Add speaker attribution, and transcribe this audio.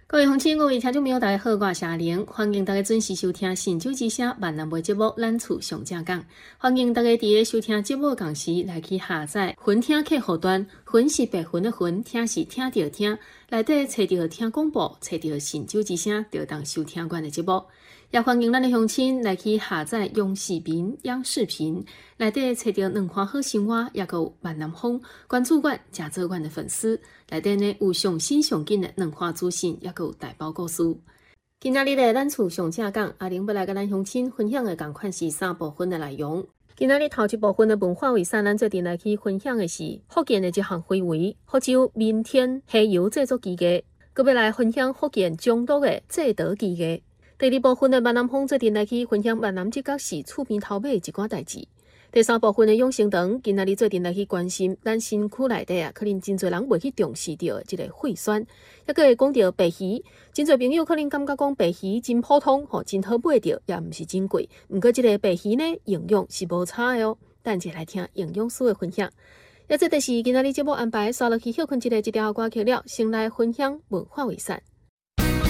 Speaker 1: 各位乡亲，各位听众朋友，大家好，我是阿玲，欢迎大家准时收听神州之声闽南话节目《咱厝上正讲》。欢迎大家伫咧收听节目同时来去下载云听客户端，云是白云的云，听是听着听，内底找着听广播，找着神州之声，就当收听阮的节目。也欢迎咱的乡亲来去下载央视频、央视频，内底找着两款好生活，也有闽南风，关注阮，加做阮的粉丝。内底呢有上新上紧的两款资讯，也有大包故事。今仔日的咱厝上正讲，阿玲要来跟咱乡亲分享的同款是3部分的内容。今仔日头一部分的文化遗产，咱决定来去分享的是福建的一项非遗——福州闽天虾油制作技艺，阁要来分享福建中毒的制陶技艺。第二部分的闽南风决定来去分享闽南这角是厝边头尾一寡代志。第三部分的养生堂，今仔日决定来去关心咱身躯内底可能真侪人未去重视到这个血栓，也阁会讲到白鱼，真侪朋友可能感觉讲白鱼真普通，真好买到，也毋是真贵。毋过这个白鱼呢，营养是无差的哦。等下来听营养师的分享。也这就是今仔日节目安排，刷落去休困一个一条歌曲了，先来分享文化遗产。